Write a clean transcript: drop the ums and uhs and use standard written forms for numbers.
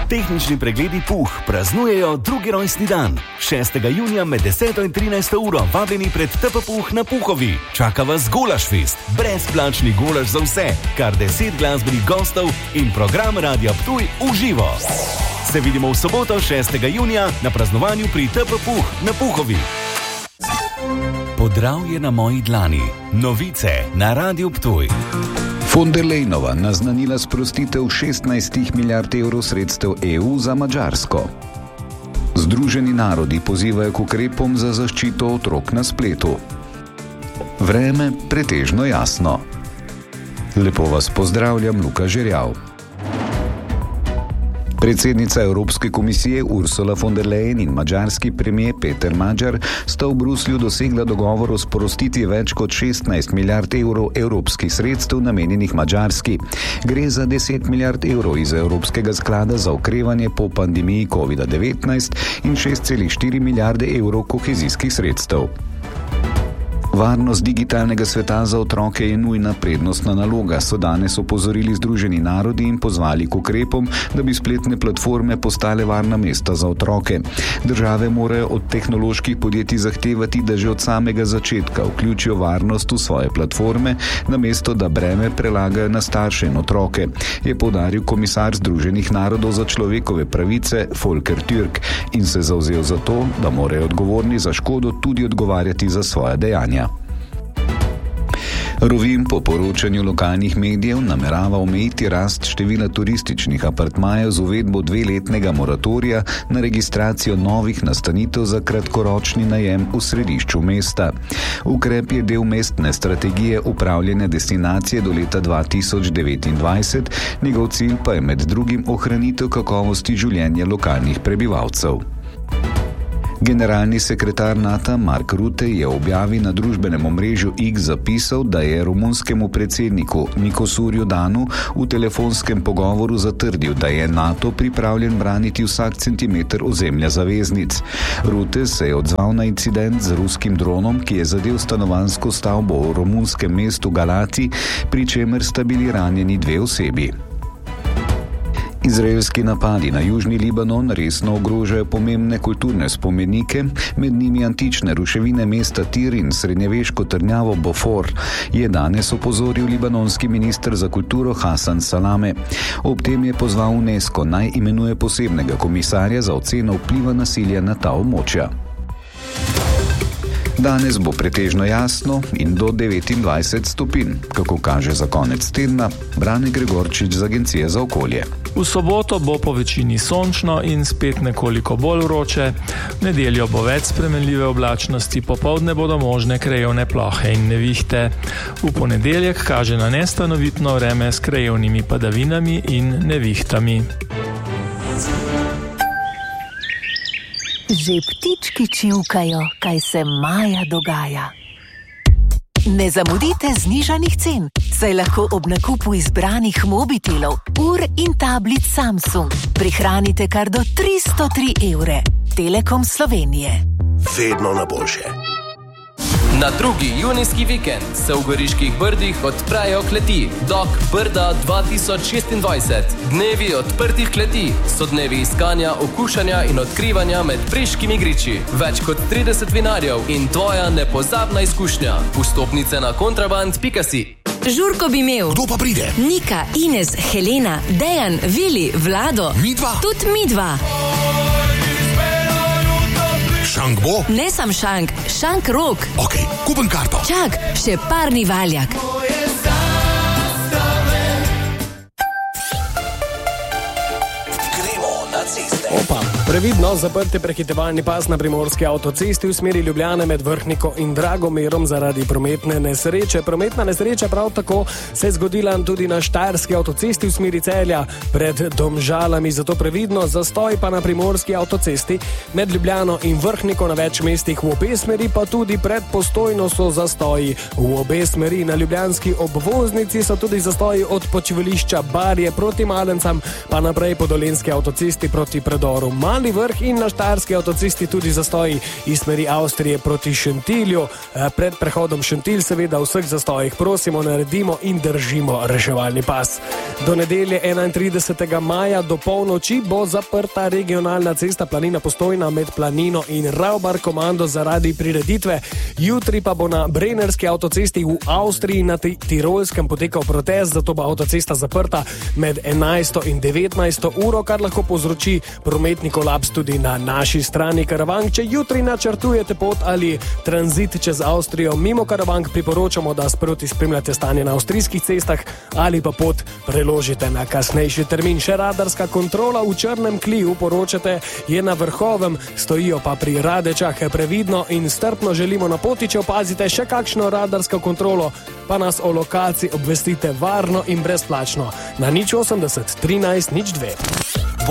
Tehnični pregledi Puh praznujejo drugi rojstni dan. 6. junija med 10. in 13. uro vabljeni pred TP Puh na Puhovi. Čaka vas Golašfest, brezplačni golaš za vse, kar 10 glasbenih gostov in program Radia Ptuj v živo. Se vidimo v soboto 6. junija na praznovanju pri TP Puh na Puhovi. Podravje na moji dlani. Novice na Radiu Ptuj. Von der Leyenova naznanila sprostitev 16 milijard evrov sredstev EU za Madžarsko. Združeni narodi pozivajo k ukrepom za zaščito otrok na spletu. Vreme pretežno jasno. Lepo vas pozdravljam, Luka Žerjav. Predsednica Evropske komisije Ursula von der Leyen in madžarski premier Peter Magyar sta v Bruslju dosegla dogovor o sprostitvi več kot 16 milijard evrov evropskih sredstev namenjenih Madžarski. Gre za 10 milijard evrov iz Evropskega sklada za okrevanje po pandemiji COVID-19 in 6,4 milijarde evrov kohezijskih sredstev. Varnost digitalnega sveta za otroke je nujna prednostna naloga, so danes opozorili Združeni narodi in pozvali k ukrepom, da bi spletne platforme postale varna mesta za otroke. Države morajo od tehnoloških podjetij zahtevati, da že od samega začetka vključijo varnost v svoje platforme, namesto da breme prelagajo na starše in otroke, je poudaril komisar Združenih narodov za človekove pravice Volker Türk in se zavzel za to, da morajo odgovorni za škodo tudi odgovarjati za svoja dejanja. Rovim po poročanju lokalnih medijev namerava omejiti rast števila turističnih apartmajev z uvedbo 2-letnega moratorija na registracijo novih nastanitev za kratkoročni najem v središču mesta. Ukrep je del mestne strategije upravljanja destinacije do leta 2029, njegov cilj pa je med drugim ohranitev kakovosti življenja lokalnih prebivalcev. Generalni sekretar NATO Mark Rutte je v objavi na družbenem omrežju X zapisal, da je romunskemu predsedniku Nicosurju Danu v telefonskem pogovoru zatrdil, da je NATO pripravljen braniti vsak centimeter ozemlja zaveznic. Rutte se je odzval na incident z ruskim dronom, ki je zadel stanovanjsko stavbo v romunskem mestu Galati, pri čemer sta bili ranjeni 2 osebi. Izraelski napadi na južni Libanon resno ogrožajo pomembne kulturne spomenike, med njimi antične ruševine mesta Tir in srednjeveško trdnjavo Bofor, je danes opozoril libanonski minister za kulturo Hasan Salame. Ob tem je pozval UNESCO naj imenuje posebnega komisarja za oceno vpliva nasilja na ta območja. Danes bo pretežno jasno in do 29 stopinj, kako kaže za konec tedna Brane Gregorčič z Agencije za okolje. V soboto bo po večini sončno in spet nekoliko bolj vroče, v nedeljo bo več spremenljive oblačnosti, popoldne bodo možne krajevne plohe in nevihte. V ponedeljek kaže na nestanovitno vreme s krajevnimi padavinami in nevihtami. Že ptički čivkajo, kaj se maja dogaja. Ne zamudite znižanih cen, saj lahko ob nakupu izbranih mobitelov, ur in tablic Samsung prihranite kar do 303 evre. Telekom Slovenije. Vedno na boljše. Na drugi junijski vikend se v Goriških Brdih odprajo kleti Dok Brda 2026. Dnevi odprtih kleti so dnevi iskanja, okušanja in odkrivanja med preškimi griči. Več kot 30 vinarjev in tvoja nepozabna izkušnja. Vstopnice na kontraband.si. Žurko bi imel. Kdo pa pride? Nika, Ines, Helena, Dejan, Vili, Vlado. Midva? Tudi midva. Šank bo? Ne sam šank, šank rok. Ok, kupim karto. Čak, še parni valjak. Gremo na ceste. Opa, previdno zaprti prehitevalni pas na primorski avtocesti v smeri Ljubljane med Vrhniko in Dragomerom zaradi prometne nesreče. Prometna nesreča prav tako se je zgodila tudi na Štajerski avtocesti v smeri Celja pred Domžalami, zato previdno zastoj pa na primorski avtocesti med Ljubljano in Vrhniko na več mestih v obe smeri, pa tudi pred Postojno so zastoji v obe smeri. Na ljubljanski obvoznici so tudi zastoji od počivališča Barje proti Malencam, pa naprej po Dolenjski avtocesti proti predoru Mali Trni vrh in na štajerski avtocesti tudi zastoji iz smeri Avstrije proti Šentilju. Pred prehodom Šentilj seveda vseh zastojih prosimo, naredimo in držimo reševalni pas. Do nedelje 31. maja do polnoči bo zaprta regionalna cesta Planina Postojna med Planino in Ravbar komando zaradi prireditve. Jutri pa bo na Brennerski avtocesti v Avstriji na Tirolskem potekal protest, zato bo avtocesta zaprta med 11. in 19. uro, kar lahko povzroči prometni kolaps tudi na naši strani Karavank. Če jutri načrtujete pot ali tranzit čez Avstrijo mimo Karavank, priporočamo, da sproti spremljate stanje na avstrijskih cestah ali pa pot preložite na kasnejši termin. Še radarska kontrola v Črnem Kliju, poročate, je na Vrhovem, stojijo pa pri Radečah. Previdno in strpno želimo na poti, če opazite še kakšno radarsko kontrolo, pa nas o lokaciji obvestite varno in brezplačno na 080 13 02.